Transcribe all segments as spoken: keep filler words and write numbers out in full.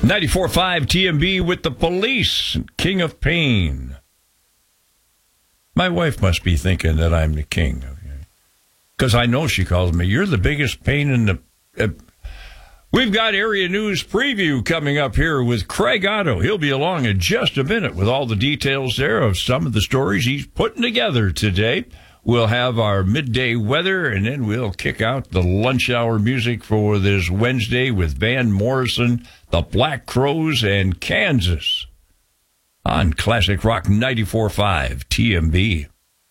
ninety-four point five T M B with the Police, King of Pain. My wife must be thinking that I'm the king. Because I know she calls me, you're the biggest pain in the... Uh, we've got Area News Preview coming up here with Craig Otto. He'll be along in just a minute with all the details there of some of the stories he's putting together today. We'll have our midday weather, and then we'll kick out the lunch hour music for this Wednesday with Van Morrison, the Black Crowes, and Kansas on Classic Rock ninety-four point five T M B.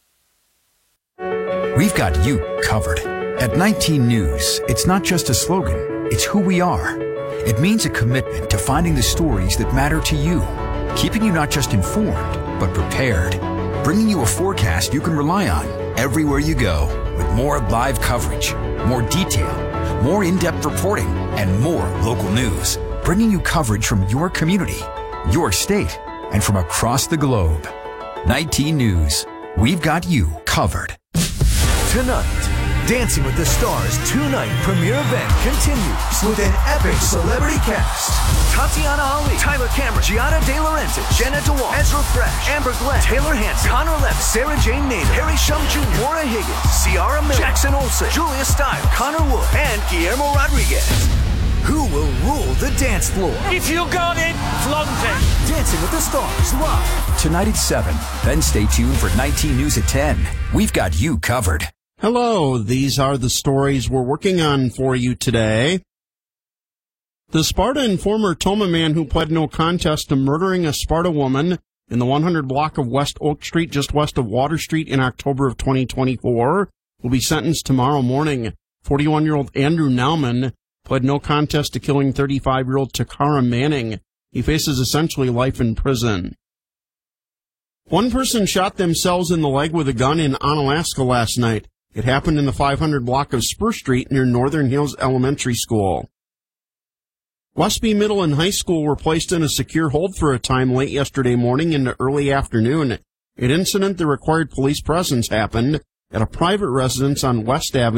We've got you covered. At nineteen News, it's not just a slogan, it's who we are. It means a commitment to finding the stories that matter to you, keeping you not just informed, but prepared, bringing you a forecast you can rely on everywhere you go, with more live coverage, more detail, more in-depth reporting, and more local news, bringing you coverage from your community, your state, and from across the globe. nineteen News, we've got you covered. Tonight, Dancing with the Stars two-night premiere event continues with an epic celebrity cast. Tatiana Ali, Tyler Cameron, Gianna De Laurentiis, Jenna Dewan, Ezra Fresh, Amber Glenn, Taylor Hanson, Connor Levitt, Sarah Jane Nader, Harry Shum Junior, Maura Higgins, Ciara Miller, Jackson Olsen, Julia Stiles, Connor Wood, and Guillermo Rodriguez. Who will rule the dance floor? If you got it, flaunt it. Dancing with the Stars live Tonight at seven. Then stay tuned for nineteen News at ten. We've got you covered. Hello, these are the stories we're working on for you today. The Sparta and former Toma man who pled no contest to murdering a Sparta woman in the one hundred block of West Oak Street just west of Water Street in October of twenty twenty-four will be sentenced tomorrow morning. forty-one-year-old Andrew Nauman pled no contest to killing thirty-five-year-old Takara Manning. He faces essentially life in prison. One person shot themselves in the leg with a gun in Onalaska last night. It happened in the five hundred block of Spur Street near Northern Hills Elementary School. Westby Middle and High School were placed in a secure hold for a time late yesterday morning into early afternoon. An incident that required police presence happened at a private residence on West Avenue.